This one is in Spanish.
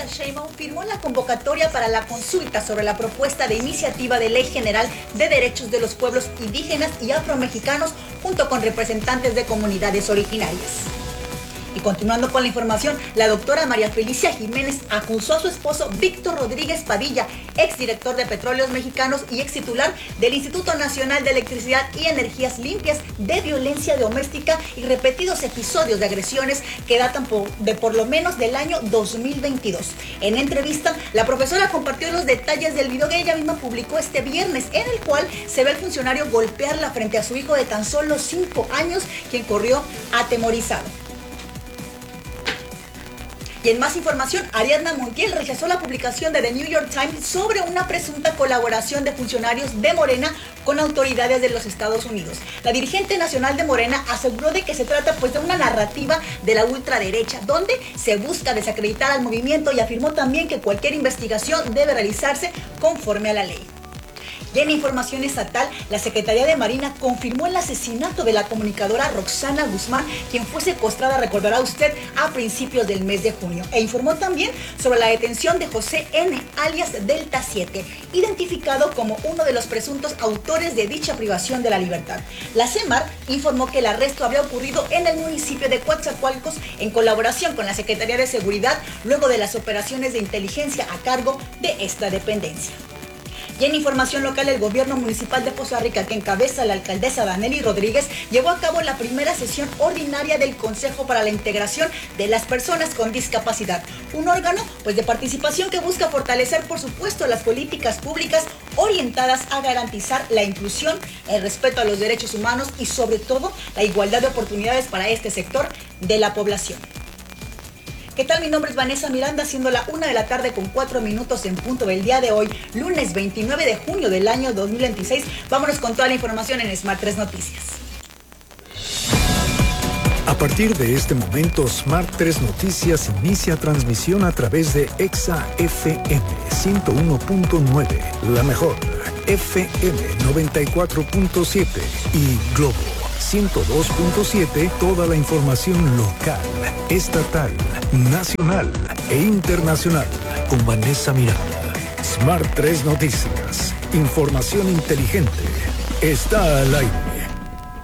Sheinbaum firmó la convocatoria para la consulta sobre la propuesta de iniciativa de Ley General de Derechos de los Pueblos Indígenas y Afromexicanos junto con representantes de comunidades originarias. Y continuando con la información, la doctora María Felicia Jiménez acusó a su esposo Víctor Rodríguez Padilla, exdirector de Petróleos Mexicanos y ex titular del Instituto Nacional de Electricidad y Energías Limpias, de violencia doméstica y repetidos episodios de agresiones que datan de por lo menos del año 2022. En entrevista, la profesora compartió los detalles del video que ella misma publicó este viernes, en el cual se ve al funcionario golpearla frente a su hijo de tan solo 5 años, quien corrió atemorizado. Y en más información, Ariadna Montiel rechazó la publicación de The New York Times sobre una presunta colaboración de funcionarios de Morena con autoridades de los Estados Unidos. La dirigente nacional de Morena aseguró de que se trata de una narrativa de la ultraderecha, donde se busca desacreditar al movimiento, y afirmó también que cualquier investigación debe realizarse conforme a la ley. Y en información estatal, la Secretaría de Marina confirmó el asesinato de la comunicadora Roxana Guzmán, quien fue secuestrada, recordará usted, a principios del mes de junio. E informó también sobre la detención de José N., alias Delta 7, identificado como uno de los presuntos autores de dicha privación de la libertad. La CEMAR informó que el arresto había ocurrido en el municipio de Coatzacoalcos en colaboración con la Secretaría de Seguridad, luego de las operaciones de inteligencia a cargo de esta dependencia. Y en información local, el gobierno municipal de Poza Rica, que encabeza la alcaldesa Danely Rodríguez, llevó a cabo la primera sesión ordinaria del Consejo para la Integración de las Personas con Discapacidad, un órgano de participación que busca fortalecer, por supuesto, las políticas públicas orientadas a garantizar la inclusión, el respeto a los derechos humanos y, sobre todo, la igualdad de oportunidades para este sector de la población. ¿Qué tal? Mi nombre es Vanessa Miranda, siendo la 1:04 en punto del día de hoy, lunes 29 de junio del año 2026. Vámonos con toda la información en Smart 3 Noticias. A partir de este momento, Smart 3 Noticias inicia transmisión a través de Exa FM 101.9, la mejor, FM 94.7 y Globo 102.7, toda la información local, estatal, nacional e internacional, con Vanessa Miranda. Smart 3 Noticias, información inteligente, está al aire.